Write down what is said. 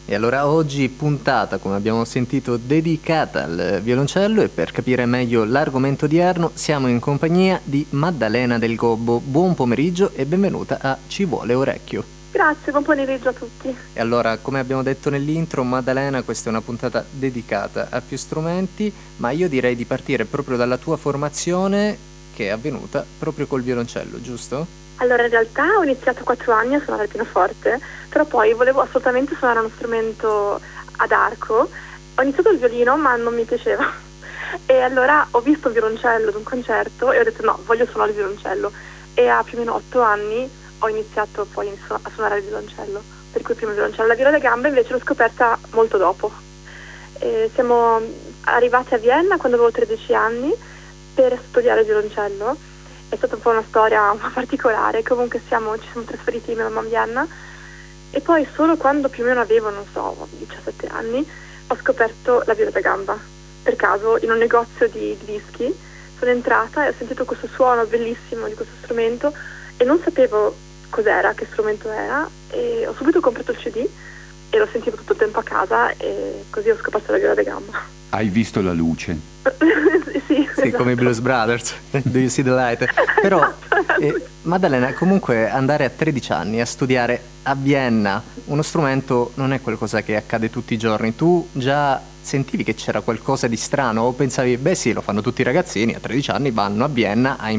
E allora oggi puntata, come abbiamo sentito, dedicata al violoncello e per capire meglio l'argomento odierno siamo in compagnia di Maddalena Del Gobbo. Buon pomeriggio e benvenuta a Ci vuole orecchio. Grazie, buon pomeriggio a tutti. E allora, come abbiamo detto nell'intro, Maddalena, questa è una puntata dedicata a più strumenti, ma io direi di partire proprio dalla tua formazione che è avvenuta proprio col violoncello, giusto? Allora, in realtà ho iniziato a 4 anni a suonare il pianoforte, però poi volevo assolutamente suonare uno strumento ad arco. Ho iniziato il violino, ma non mi piaceva. E allora ho visto un violoncello ad un concerto e ho detto no, voglio suonare il violoncello. E a più o meno 8 anni ho iniziato poi a suonare il violoncello, per cui il primo violoncello. La viola da gamba invece l'ho scoperta molto dopo. E siamo arrivati a Vienna quando avevo 13 anni per studiare il violoncello. È stata un po' una storia un po' particolare, comunque ci siamo trasferiti in mamma a Vienna e poi solo quando più o meno avevo, non so, 17 anni, ho scoperto la viola da gamba. Per caso in un negozio di dischi sono entrata e ho sentito questo suono bellissimo di questo strumento e non sapevo cos'era, che strumento era, e ho subito comprato il CD e lo sentivo tutto il tempo a casa e così ho scoperto la viola da gamba. Hai visto la luce? Sì, Sì, esatto. come i Blues Brothers, Do You See the Light? Però, Maddalena, comunque andare a 13 anni a studiare a Vienna uno strumento non è qualcosa che accade tutti i giorni. Tu già sentivi che c'era qualcosa di strano o pensavi, beh sì, lo fanno tutti i ragazzini, a 13 anni vanno a Vienna a